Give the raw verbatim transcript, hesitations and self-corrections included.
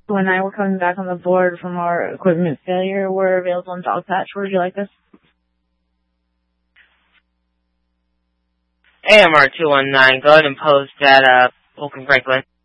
When I were coming back on the board from our equipment failure, we're available in Dogpatch. Where would you like us? A M R two one nine, go ahead and post at uh, Oakland Franklin.